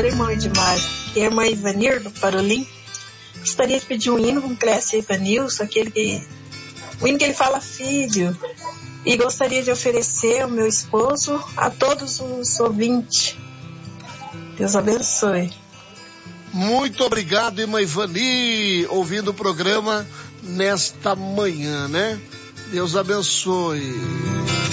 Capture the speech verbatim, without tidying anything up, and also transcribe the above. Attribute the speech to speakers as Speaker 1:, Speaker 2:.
Speaker 1: pastora irmã Edmar e a irmã Ivanir do Parolim. Gostaria de pedir um hino com Clécia Ivanilson, aquele que, o hino que ele fala filho. E gostaria de oferecer ao meu esposo, a todos os ouvintes. Deus abençoe.
Speaker 2: Muito obrigado, irmã Ivani, ouvindo o programa nesta manhã, né? Deus abençoe.